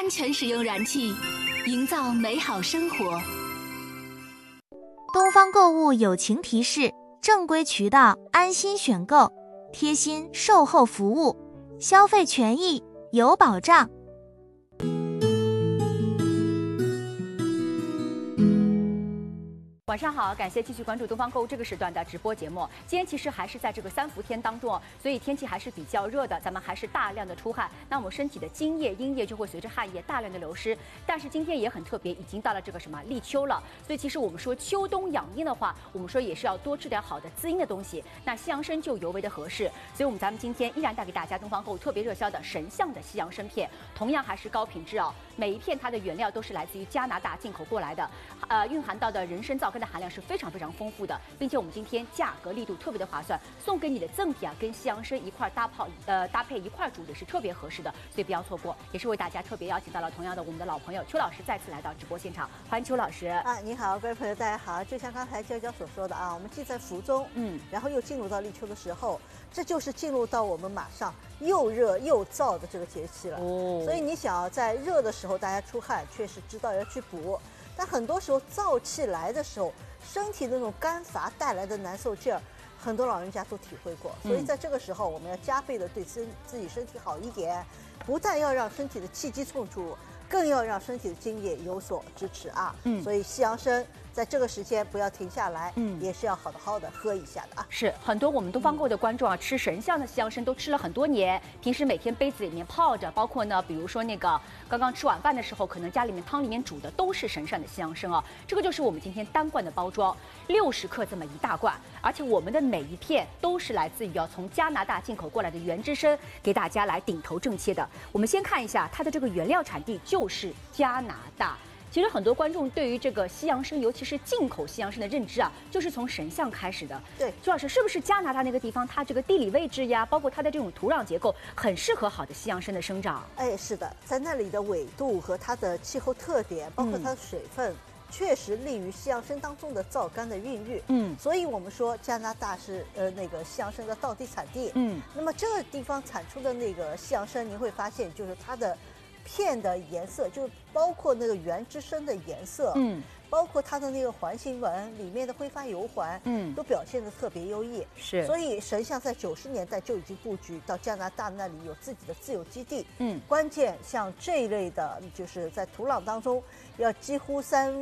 安全使用燃气，营造美好生活。 东方购物友情提示：正规渠道安心选购，贴心售后服务，消费权益有保障。 晚上好，感谢继续关注东方购物这个时段的直播节目。今天其实还是在这个3伏天当中，所以天气还是比较热的，咱们还是大量的出汗，那我们身体的津液、阴液就会随着汗液大量的流失。但是今天也很特别，已经到了这个什么立秋了，所以其实我们说秋冬养阴的话，我们说也是要多吃点好的滋阴的东西，那西洋参就尤为的合适。所以咱们今天依然带给大家东方购物特别热销的神象的西洋参片，同样还是高品质哦，每一片它的原料都是来自于加拿大进口过来的，蕴含到的人参皂苷的含量是非常非常丰富的，并且我们今天价格力度特别的划算，送给你的赠品啊，跟西洋参一块搭配一块煮也是特别合适的，所以不要错过。也是为大家特别邀请到了同样的我们的老朋友邱老师再次来到直播现场，欢迎邱老师啊！你好，各位朋友，大家好。就像刚才娇娇所说的啊，我们既在福中，然后又进入到立秋的时候，这就是进入到我们马上又热又燥的这个节气了。所以你想在热的时候大家出汗，确实知道要去补，但很多时候燥气来的时候，身体那种干乏带来的难受劲儿，很多老人家都体会过。所以在这个时候，我们要加倍的对自己身体好一点，不但要让身体的气机充足，更要让身体的津液有所支持啊。所以西洋参在这个时间不要停下来，也是要好好的喝一下的啊。 是很多我们东方购物的观众啊，吃神象的西洋参都吃了很多年，平时每天杯子里面泡着，包括呢，比如说那个刚刚吃晚饭的时候，可能家里面汤里面煮的都是神象的西洋参啊。这个就是我们今天单罐的包装，60克这么一大罐，而且我们的每一片都是来自于从加拿大进口过来的原汁参，给大家来顶头正切的。我们先看一下它的这个原料产地就是加拿大。其实很多观众对于这个西洋参，尤其是进口西洋参的认知啊，就是从神象开始的。 对， 朱老师，是不是加拿大那个地方，它这个地理位置呀，包括它的这种土壤结构，很适合好的西洋参的生长？ 哎，是的，在那里的纬度和它的气候特点，包括它的水分，确实利于西洋参当中的皂苷的孕育。所以我们说加拿大是那个西洋参的道地产地。那么这个地方产出的那个西洋参，您会发现就是它的片的颜色，就是包括那个原汁参的颜色，包括它的那个环形纹里面的挥发油环，都表现得特别优异。 是， 所以神象在90年代就已经布局到加拿大那里有自己的自有基地。关键像这一类的，就是在土壤当中要几乎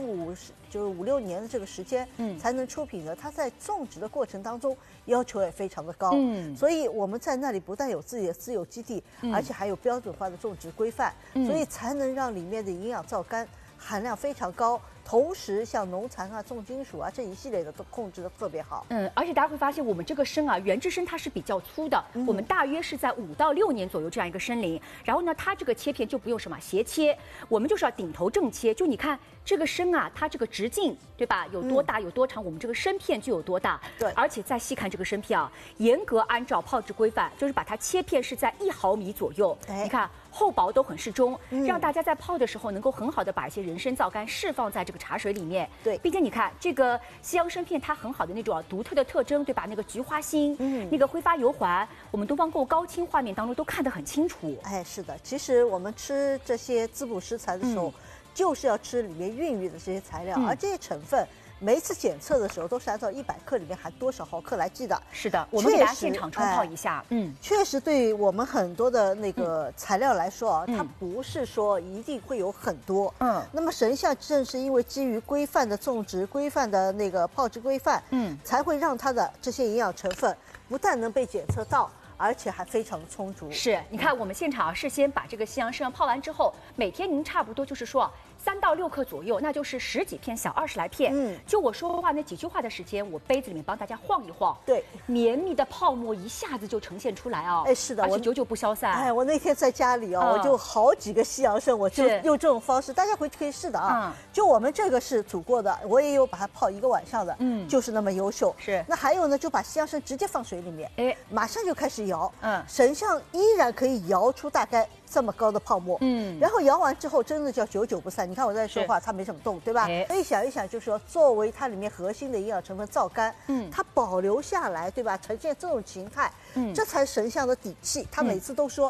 5、6年的这个时间，才能出品的。它在种植的过程当中要求也非常的高。所以我们在那里不但有自己的自有基地，而且还有标准化的种植规范，所以才能让里面的营养皂苷含量非常高。同时，像农残啊、重金属啊这一系列的都控制得特别好。 而且大家会发现，我们这个参啊，原汁参它是比较粗的，我们大约是在5到6年左右这样一个参龄。然后呢，它这个切片就不用什么斜切，我们就是要顶头正切。就你看这个参啊，它这个直径对吧，有多大有多长，我们这个参片就有多大。 对， 而且再细看这个参片啊，严格按照泡制规范，就是把它切片是在1毫米左右。你看厚薄都很适中，让大家在泡的时候能够很好的把一些人参皂苷释放在这个茶水里面。 对， 并且你看这个西洋参片，它很好的那种独特的特征，对吧？那个菊花心，那个挥发油环，我们东方购物高清画面当中都看得很清楚。 哎，是的，其实我们吃这些滋补食材的时候，就是要吃里面孕育的这些材料，而这些成分每一次检测的时候都是按照100克里面含多少毫克来记的。 是的，我们给大家现场冲泡一下。 确实对于我们很多的那个材料来说啊，它不是说一定会有很多。那么神象正是因为基于规范的种植、规范的那个泡制规范，才会让它的这些营养成分不但能被检测到，而且还非常的充足。 是，你看我们现场事先把这个西洋参泡完之后，每天您差不多就是说3到6克左右，那就是10几片小20来片。就我说话那几句话的时间，我杯子里面帮大家晃一晃， 对， 绵密的泡沫一下子就呈现出来啊。 哎，是的， 而且久久不消散。 哎，我那天在家里我就好几个西洋参，我就用这种方式，大家回去可以试的啊。就我们这个是煮过的，我也有把它泡1个晚上的，就是那么优秀。 是。 那还有呢，就把西洋参直接放水里面，马上就开始摇，神象依然可以摇出大概这么高的泡沫，然后摇完之后真的叫久久不散。你看我在说话，它没什么动，对吧？所以想一想，就是说作为它里面核心的营养成分皂苷，它保留下来，对吧？呈现这种形态，这才是神象的底气。他每次都说，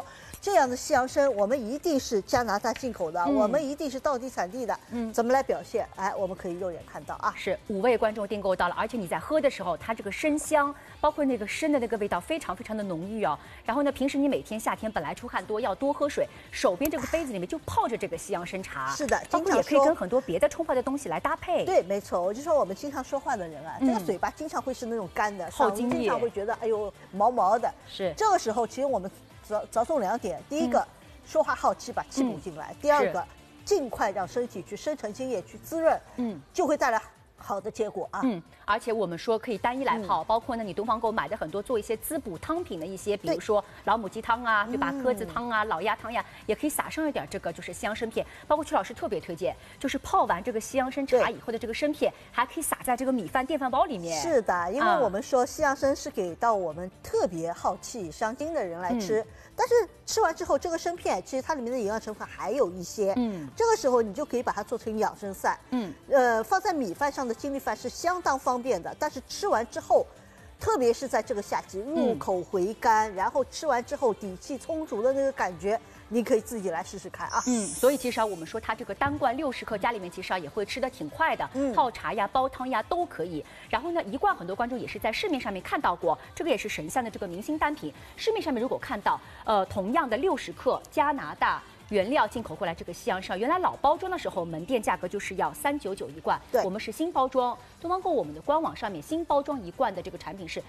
这样的西洋参，我们一定是加拿大进口的，我们一定是道地产地的。怎么来表现？哎，我们可以肉眼看到啊。 是5位观众订购到了，而且你在喝的时候，它这个参香，包括那个参的那个味道，非常非常的浓郁哦。然后呢，平时你每天夏天本来出汗多，要多喝水，手边这个杯子里面就泡着这个西洋参茶。 是的， 包括也可以跟很多别的冲泡的东西来搭配。 对，没错，我就说我们经常说话的人啊，这个嘴巴经常会是那种干的， 耗津液， 经常会觉得哎呦毛毛的。 是， 这个时候其实我们着重2点，第一个，说话耗气，把气补进来；第二个，尽快让身体去生成津液去滋润，就会带来好的结果啊。 而且我们说可以单一来泡，包括呢你东方购买的很多做一些滋补汤品的一些，比如说老母鸡汤啊，对吧？鸽子汤啊，老鸭汤呀，也可以撒上一点这个就是西洋参片。包括曲老师特别推荐，就是泡完这个西洋参茶以后的这个参片，还可以撒在这个米饭、电饭煲里面。 是的，因为我们说西洋参是给到我们特别耗气、伤津的人来吃。但是吃完之后，这个参片其实它里面的营养成分还有一些，这个时候你就可以把它做成养生菜，放在米饭上的精米饭是相当方便的。但是吃完之后，特别是在这个夏季，入口回甘，然后吃完之后底气充足的那个感觉，你可以自己来试试看啊。 所以其实我们说它这个单罐60克，家里面其实也会吃得挺快的，泡茶呀、煲汤呀都可以。然后呢，一罐很多观众也是在市面上面看到过，这个也是神象的这个明星单品。市面上面如果看到，同样的60克加拿大原料进口过来这个西洋参，原来老包装的时候门店价格就是要399一罐， 对， 我们是新包装。东方购我们的官网上面新包装1罐的这个产品是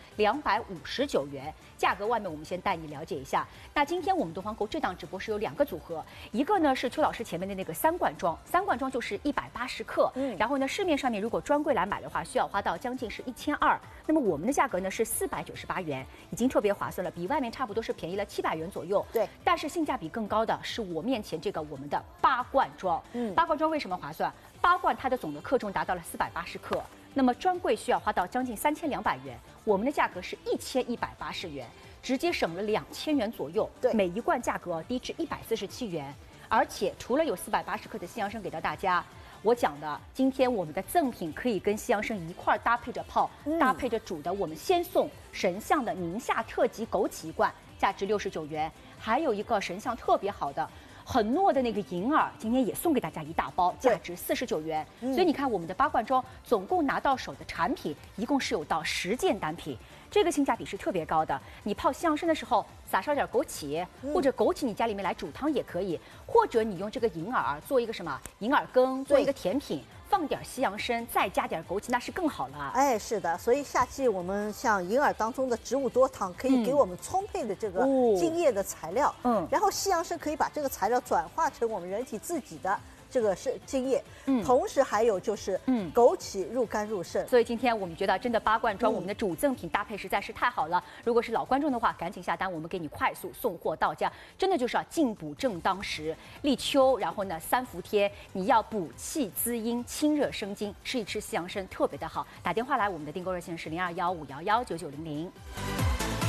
259元，价格外面我们先带你了解一下。那今天我们东方购这档直播是有2个组合，一个呢是邱老师前面的那个3罐装，3罐装就是180克，然后呢市面上面如果专柜来买的话，需要花到将近是1200，那么我们的价格呢是498元，已经特别划算了，比外面差不多是便宜了700元左右。 对， 但是性价比更高的是我面前这个我们的8罐装，8罐装为什么划算？8罐它的总的克重达到了480克，那么专柜需要花到将近3200元，我们的价格是1180元，直接省了2000元左右。 对， 每一罐价格低至147元，而且除了有480克的西洋参给到大家，我讲的今天我们的赠品可以跟西洋参一块搭配着泡，搭配着煮的，我们先送神象的宁夏特级枸杞1罐，价值69元，还有一个神象特别好的很糯的那个银耳，今天也送给大家1大包，价值49元。所以你看我们的8罐装总共拿到手的产品一共是有到10件单品，这个性价比是特别高的。你泡西洋参的时候撒上点枸杞，或者枸杞你家里面来煮汤也可以，或者你用这个银耳做一个什么银耳羹，做一个甜品，放点西洋参，再加点枸杞，那是更好了。 哎，是的，所以夏季我们像银耳当中的植物多糖，可以给我们充沛的这个津液的材料，然后西洋参可以把这个材料转化成我们人体自己的这个是津液，同时还有就是枸杞入肝入肾。 所以今天我们觉得真的8罐装我们的主赠品搭配实在是太好了。如果是老观众的话，赶紧下单，我们给你快速送货到家。真的就是进补正当时，立秋，然后呢3伏天，你要补气滋阴、清热生津，吃一吃西洋参特别的好。打电话来，我们的订购热线是0215119900。